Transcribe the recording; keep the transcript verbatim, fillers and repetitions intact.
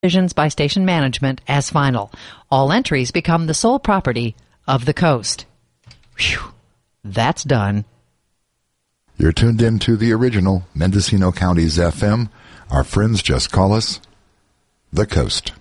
decisions by station management as final. All entries become the sole property of the coast. Whew, that's done. You're tuned in to the original Mendocino County's F M. Our friends just call us the Coast.